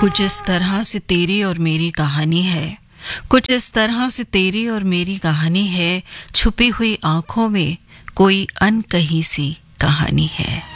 कुछ इस तरह से तेरी और मेरी कहानी है। कुछ इस तरह से तेरी और मेरी कहानी है। छुपी हुई आंखों में कोई अनकही सी कहानी है।